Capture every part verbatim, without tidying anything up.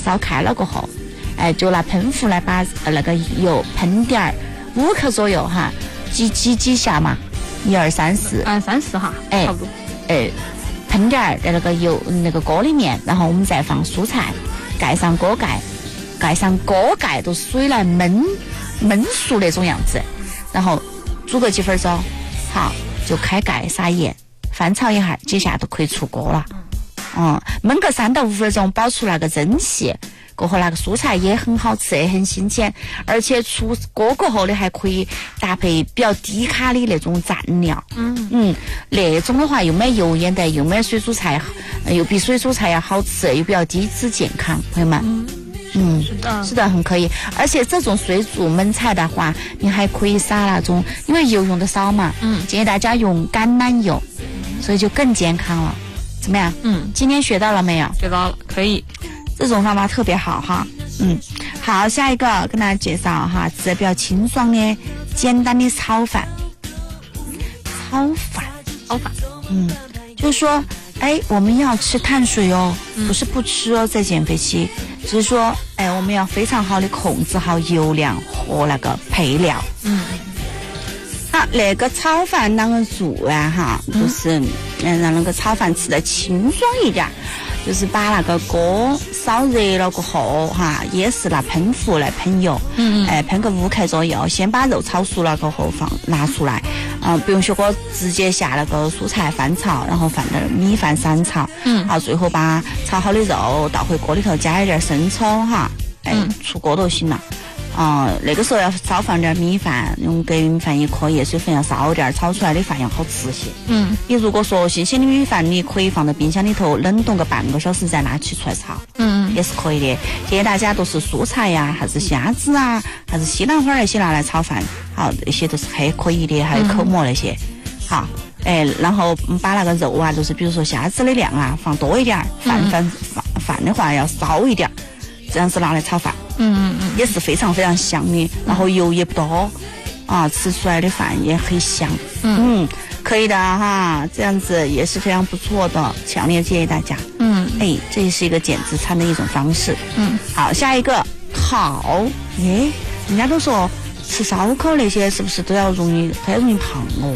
烧开了过后，哎，就拿喷壶来把那个油喷点儿，五克左右哈，几几几下嘛，一二三四， 嗯，三四哈， 哎， 差不多， 哎，喷点儿在那个油那个锅里面，然后我们再放蔬菜，盖上锅盖，盖上锅盖，都水来焖焖熟那种样子，然后煮个几分钟，好，就开盖撒盐，翻炒一下，接下来都可以出锅了。嗯，焖个三到五分钟，保出那个蒸汽，过后那个蔬菜也很好吃，也很新鲜，而且出锅过后的还可以搭配比较低卡的那种蘸料。嗯嗯，那种的话又没油烟的，又没水煮菜，又比水煮菜要好吃，又比较低脂健康，朋友们。嗯嗯， 是的， 是的，很可以。而且这种水煮焖菜的话，你还可以撒那种，因为油用的少嘛，嗯，建议大家用橄榄油，所以就更健康了。怎么样？嗯，今天学到了没有？ 学到了，可以。 这种方法特别好哈。嗯，好，下一个跟大家介绍哈，是比较清爽的、简单的炒饭。炒饭， 炒饭， 嗯，就是说，哎，我们要吃碳水哦，嗯、不是不吃哦，在减肥期，只是说，哎，我们要非常好的控制好油量和那个配料。嗯。好，那个炒饭啷个做啊？哈，就是嗯，让那个炒饭吃得清爽一点，就是把那个锅烧热了过后，哈，也是拿喷壶来喷油，嗯，哎，喷个五克左右，先把肉炒熟了过后放拿出来，嗯、呃，不用学过直接下那个蔬菜翻炒，然后放点米饭散炒，嗯，好，最后把炒好的肉倒回锅里头，加一点生抽，哈，哎，出锅就行了。嗯，那个时候要少放点米饭，用隔夜米饭也可以，水分要少点，炒出来的饭要好吃些。嗯，你如果说新鲜的米饭，你可以放到冰箱里头冷冻个半个小时再拿起出来炒，嗯，也是可以的。建议大家都是蔬菜呀，还是虾子啊，还是西兰花那些拿来炒饭，好，那些都是还可以的，还有口蘑那些，好，哎，然后把那个肉啊，就是比如说虾子的量啊，放多一点，饭饭饭饭的话要少一点，这样子拿来炒饭。嗯嗯嗯，也是非常非常香的，然后油也不多，啊，吃出来的饭也很香。嗯，嗯可以的哈，这样子也是非常不错的，强烈建议大家。嗯，哎，这也是一个减脂餐的一种方式。嗯，好，下一个烤，哎，人家都说吃烧烤那些是不是都要容易很容易胖哦？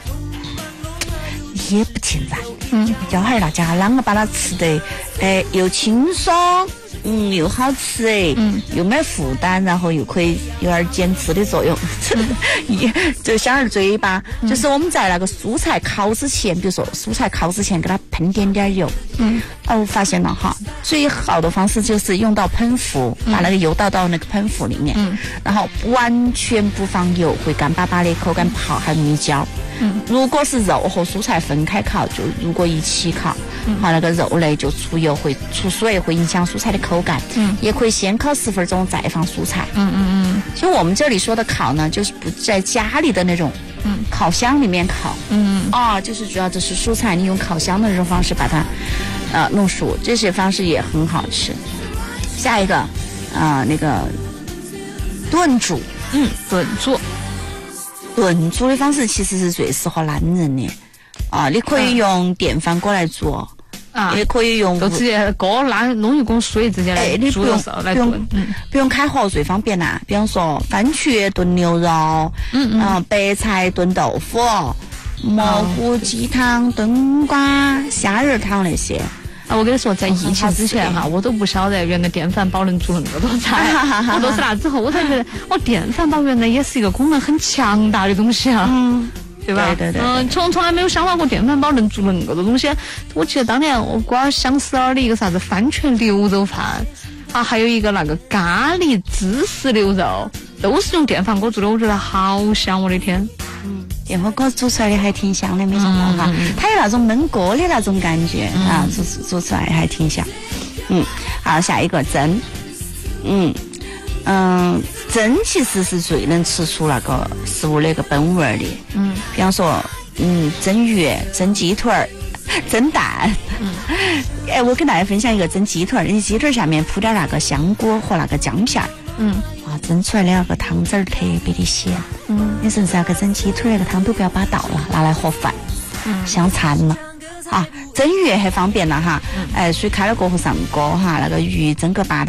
也不尽然。嗯，教下大家啷个把它吃得，哎，又清爽。嗯，又好吃哎，嗯，又没负担，然后又可以有点减脂的作用，嗯、就小孩嘴巴、嗯，就是我们在那个蔬菜烤之前，比如说蔬菜烤之前给它喷点点油，嗯，哦，发现了哈，最好的方式就是用到喷壶，嗯、把那个油倒到那个喷壶里面，嗯，然后完全不放油，会干巴巴的，口感不好，还容易焦。嗯，如果是肉和蔬菜分开烤，就如果一起烤，嗯，好，那个肉类就出油会出水，会影响蔬菜的口感。嗯，也可以先烤十分钟再放蔬菜。嗯嗯嗯。其实我们这里说的烤呢，就是不在家里的那种，嗯，烤箱里面烤。嗯嗯。啊，就是主要就是蔬菜，你用烤箱的这种方式把它，呃，弄熟，这些方式也很好吃。下一个，啊、呃，那个炖煮， 嗯，炖煮。 炖煮的方式其实是最适合男人的啊！你可以用电饭锅来做，啊，也可以用就直接锅拉弄一锅水直接来煮的时候来炖， 嗯，不用开火最方便啦。比方说番茄炖牛肉，嗯嗯，啊，白菜炖豆腐，蘑菇鸡汤、炖瓜、虾仁汤那些。 啊，我跟你说，在疫情之前哈，我都不晓得原来电饭煲能煮那么多菜。我都是那之后，我才觉得，哦，电饭煲原来也是一个功能很强大的东西啊。嗯，对吧？ 对对对。 嗯，从从来没有想到过电饭煲能煮那么多东西。我记得当年我瓜想死了的一个啥子番茄牛肉饭，啊，还有一个那个咖喱芝士牛肉，都是用电饭锅做的，我觉得好香，我的天。 嗯，电饭锅煮出来的还挺香的，没想到哈，嗯、它有那种焖锅的那种感觉、嗯、啊，煮煮出来还挺香。嗯，好，下一个蒸，嗯嗯，蒸其实是最能吃出那个食物那个本味的。嗯，比方说，嗯，蒸鱼、蒸鸡腿儿、蒸蛋。嗯，哎，我跟大家分享一个蒸鸡腿儿，你鸡腿儿下面铺点那个香菇和那个姜片儿。嗯。啊，蒸出来的那个汤汁儿特别的鲜，嗯，你甚至那个蒸鸡腿那个汤都不要把倒了，拿来和饭，嗯，香惨了。啊，蒸鱼很方便了哈，嗯、哎，水开了过后上锅哈，那个鱼蒸个八